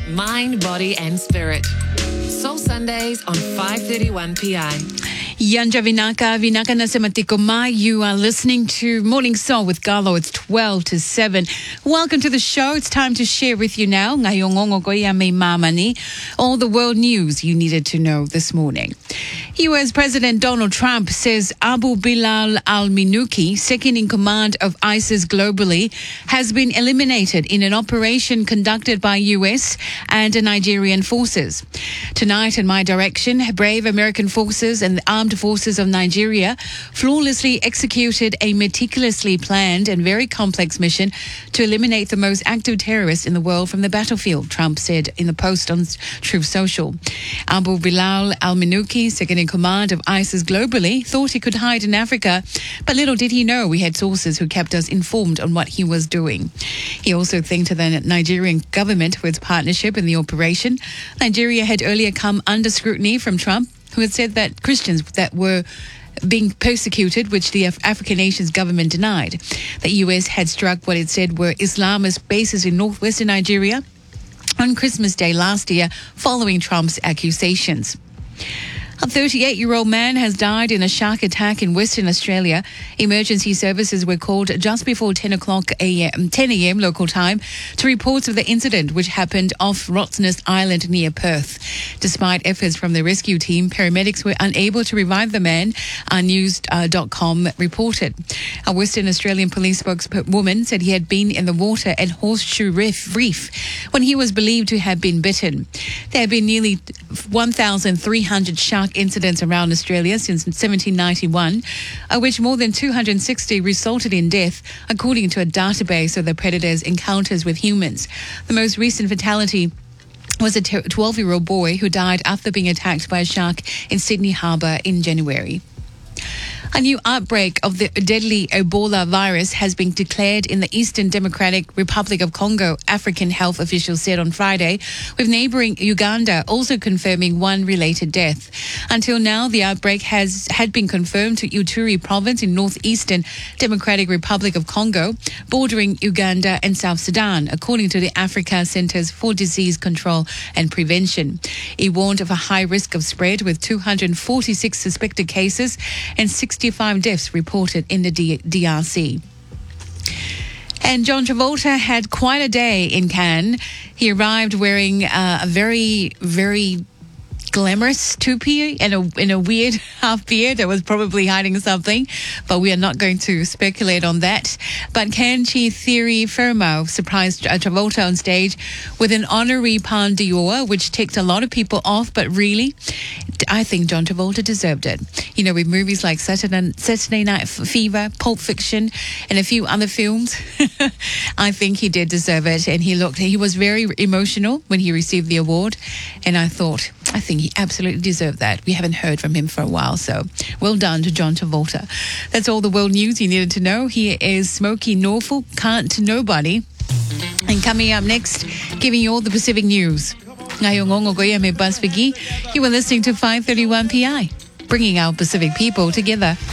mind, body and spirit. Soul Sundays on 5:31 PI. Yanja Vinaka Nasematikoma. You are listening to Morning Soul with Galo. It's 12 to 7. Welcome to the show. It's time to share with you now all the world news you needed to know this morning. U.S. President Donald Trump says Abu Bilal al-Minuki, second in command of ISIS globally, has been eliminated in an operation conducted by U.S. and Nigerian forces. Tonight, in my direction, brave American forces and the armed forces of Nigeria flawlessly executed a meticulously planned and very complex mission to eliminate the most active terrorists in the world from the battlefield, Trump said in the post on Truth Social. Abu Bilal al-Minuki, second in command of ISIS globally, thought he could hide in Africa, but little did he know we had sources who kept us informed on what he was doing. He also thanked the Nigerian government for its partnership in the operation. Nigeria had earlier come under scrutiny from Trump, who had said that Christians that were being persecuted, which the African nation's government denied. The U.S. had struck what it said were Islamist bases in northwestern Nigeria on Christmas Day last year, following Trump's accusations. A 38-year-old man has died in a shark attack in Western Australia. Emergency services were called just before 10 a.m. local time to reports of the incident, which happened off Rottnest Island near Perth. Despite efforts from the rescue team, paramedics were unable to revive the man, news.com reported. A Western Australian police spokeswoman said he had been in the water at Horseshoe Reef when he was believed to have been bitten. There have been nearly 1,300 shark incidents around Australia since 1791, of which more than 260 resulted in death, according to a database of the predators' encounters with humans. The most recent fatality was a 12-year-old boy who died after being attacked by a shark in Sydney Harbour in January. A new outbreak of the deadly Ebola virus has been declared in the Eastern Democratic Republic of Congo, African health officials said on Friday, with neighbouring Uganda also confirming one related death. Until now, the outbreak had been confirmed to Ituri province in northeastern Democratic Republic of Congo, bordering Uganda and South Sudan, according to the Africa Centres for Disease Control and Prevention. It warned of a high risk of spread, with 246 suspected cases and 65 deaths reported in the DRC. And John Travolta had quite a day in Cannes. He arrived wearing a very, very glamorous toupee and in a weird half beard that was probably hiding something, but we are not going to speculate on that. But Cannes chief Thierry Frémaux surprised Travolta on stage with an honorary Palme d'Or, which ticked a lot of people off, but really, I think John Travolta deserved it. You know, with movies like Saturday Night Fever, Pulp Fiction, and a few other films, I think he did deserve it. And he was very emotional when he received the award. And I think he absolutely deserved that. We haven't heard from him for a while, so well done to John Travolta. That's all the world news you needed to know. Here is Smokey Norfolk, Can't to Nobody. And coming up next, giving you all the Pacific news. You were listening to 531 PI, bringing our Pacific people together.